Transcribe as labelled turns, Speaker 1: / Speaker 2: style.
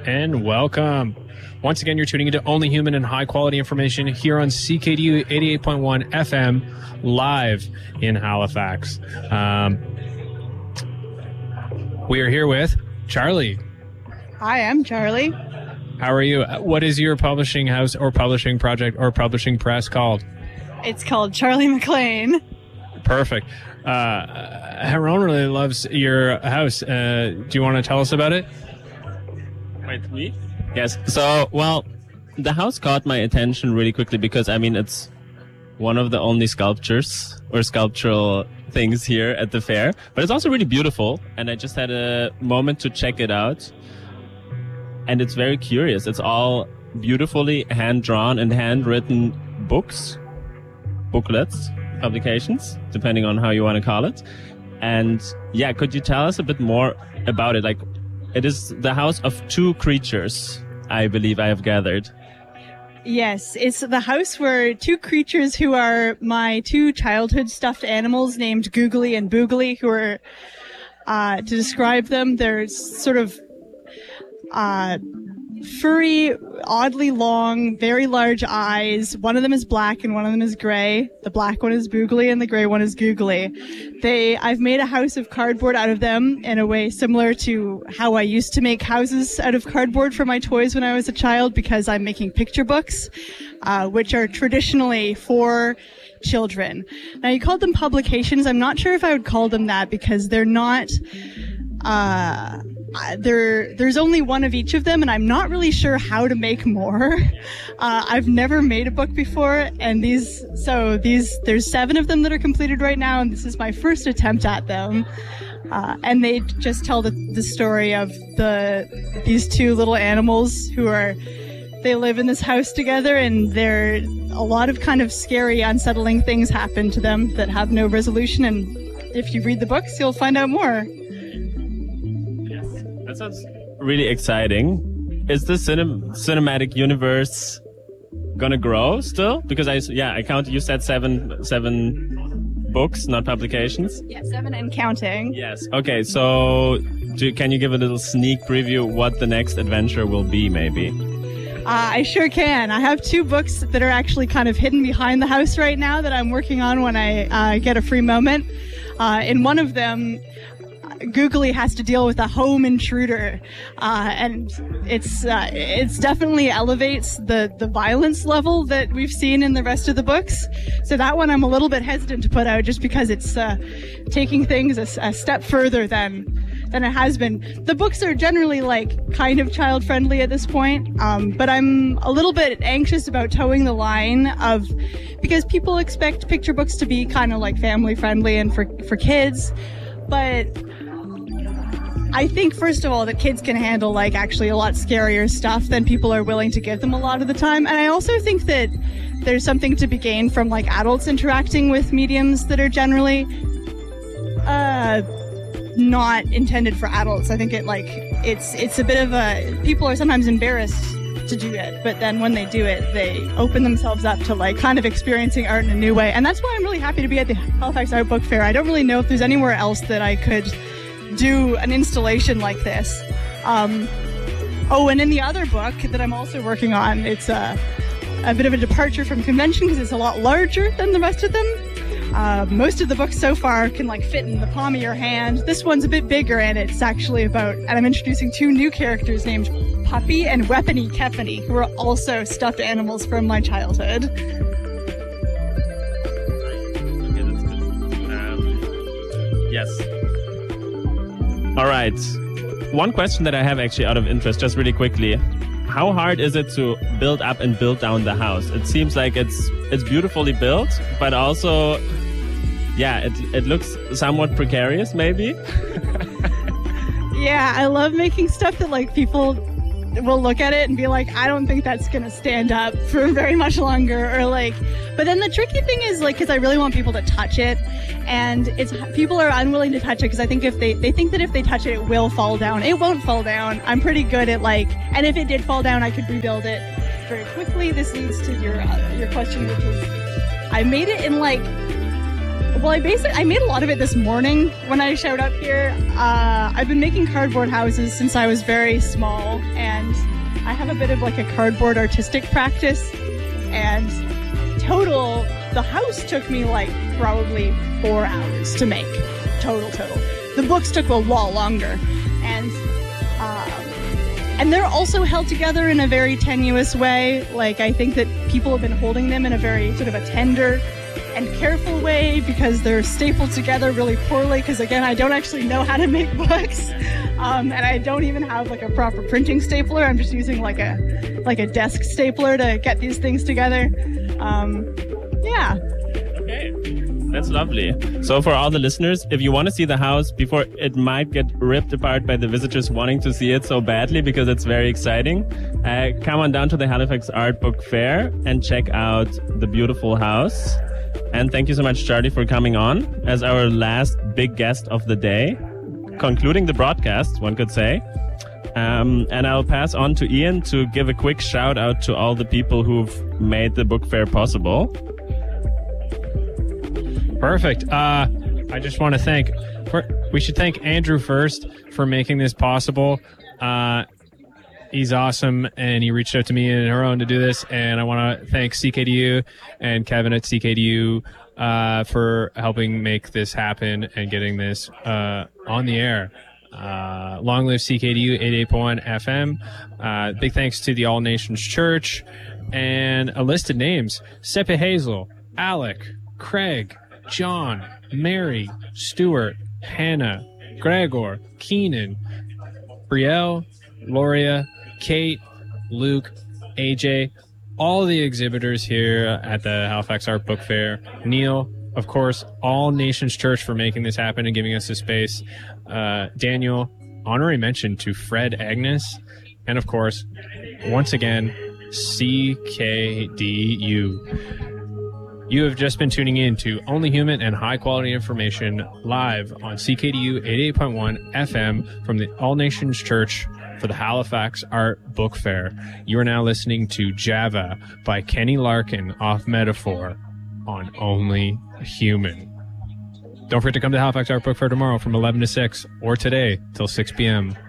Speaker 1: and welcome. Once again, you're tuning into Only Human and High Quality Information here on CKDU 88.1 FM, live in Halifax. We are here with Charlie.
Speaker 2: Hi, I'm Charlie.
Speaker 1: How are you? What is your publishing house or publishing project or publishing press called?
Speaker 2: It's called Charlie McLean.
Speaker 1: Perfect. Haron really loves your house. Do you want to tell us about it?
Speaker 3: Wait, me? Yes. So, well, the house caught my attention really quickly because, I mean, it's one of the only sculptures or sculptural things here at the fair. But it's also really beautiful, and I just had a moment to check it out. And it's very curious. It's all beautifully hand-drawn and handwritten books, booklets, publications, depending on how you want to call it. And yeah, could you tell us a bit more about it? Like, it is the house of two creatures, I believe I have gathered.
Speaker 2: Yes, it's the house where two creatures who are my two childhood stuffed animals named Googly and Boogly, who are, to describe them, they're sort of furry, oddly long, very large eyes. One of them is black and one of them is gray. The black one is Boogly and the gray one is Googly. I've made a house of cardboard out of them in a way similar to how I used to make houses out of cardboard for my toys when I was a child, because I'm making picture books, which are traditionally for children. Now, you called them publications. I'm not sure if I would call them that because they're not... there's only one of each of them, and I'm not really sure how to make more. I've never made a book before, and there's 7 of them that are completed right now, and this is my first attempt at them. And they just tell the story of these two little animals they live in this house together, and a lot of kind of scary, unsettling things happen to them that have no resolution, and if you read the books, you'll find out more.
Speaker 3: That sounds really exciting. Is the cinematic universe gonna grow still? Because I counted. You said seven books, not publications.
Speaker 2: Yeah, 7 and counting.
Speaker 3: Yes. Okay. So, can you give a little sneak preview what the next adventure will be? Maybe.
Speaker 2: I sure can. I have 2 books that are actually kind of hidden behind the house right now that I'm working on when I get a free moment. In one of them, Googly has to deal with a home intruder, and it's definitely elevates the violence level that we've seen in the rest of the books. So that one I'm a little bit hesitant to put out just because it's taking things a step further than it has been. The books are generally kind of child friendly at this point, but I'm a little bit anxious about towing the line because people expect picture books to be kind of family friendly and for kids, but I think, first of all, that kids can handle, actually a lot scarier stuff than people are willing to give them a lot of the time. And I also think that there's something to be gained from, adults interacting with mediums that are generally not intended for adults. I think it's a bit of people are sometimes embarrassed to do it, but then when they do it, they open themselves up to, kind of experiencing art in a new way. And that's why I'm really happy to be at the Halifax Art Book Fair. I don't really know if there's anywhere else that I could do an installation like this. And in the other book that I'm also working on, it's a bit of a departure from convention because it's a lot larger than the rest of them. Most of the books so far can fit in the palm of your hand. This one's a bit bigger, and it's actually and I'm introducing 2 new characters named Puppy and Weapony Kepany, who are also stuffed animals from my childhood.
Speaker 3: Okay, that's good. Yes. All right. One question that I have actually out of interest, just really quickly. How hard is it to build up and build down the house? It seems like it's beautifully built, but also, it looks somewhat precarious, maybe.
Speaker 2: Yeah, I love making stuff that people will look at it and be like, I don't think that's going to stand up for very much longer, but then the tricky thing is because I really want people to touch it, and people are unwilling to touch it because I think if they think that if they touch it, it will fall down. It won't fall down. I'm pretty good at and if it did fall down, I could rebuild it very quickly. This leads to your question, which is I made it in Well, I made a lot of it this morning when I showed up here. I've been making cardboard houses since I was very small, and I have a bit of like a cardboard artistic practice. And total, the house took me like probably 4 hours to make. Total. The books took a lot longer, and they're also held together in a very tenuous way. Like, I think that people have been holding them in a very sort of a tender and careful way because they're stapled together really poorly. Because again, I don't actually know how to make books, and I don't even have like a proper printing stapler. I'm just using like a desk stapler to get these things together. Yeah.
Speaker 3: Okay. That's lovely. So for all the listeners, if you want to see the house before it might get ripped apart by the visitors wanting to see it so badly because it's very exciting, come on down to the Halifax Art Book Fair and check out the beautiful house. And thank you so much, Charlie, for coming on as our last big guest of the day, concluding the broadcast, one could say. And I'll pass on to Ian to give a quick shout out to all the people who've made the book fair possible.
Speaker 1: Perfect. I just want to we should thank Andrew first for making this possible. He's awesome, and he reached out to me and Haron to do this, and I want to thank CKDU and Kevin at CKDU for helping make this happen and getting this on the air. Long live CKDU 88.1 FM. Big thanks to the All Nations Church and a list of names: Sepe Hazel, Alec, Craig, John, Mary, Stuart, Hannah, Gregor, Keenan, Brielle, Loria, Kate, Luke, AJ, all the exhibitors here at the Halifax Art Book Fair. Neil, of course, All Nations Church for making this happen and giving us the space. Daniel, honorary mention to Fred Agnes. And of course, once again, CKDU. You have just been tuning in to Only Human and High Quality Information live on CKDU 88.1 FM from the All Nations Church for the Halifax Art Book Fair. You are now listening to Java by Kenny Larkin off Metaphor on Only Human. Don't forget to come to Halifax Art Book Fair tomorrow from 11 to 6 or today till 6 p.m.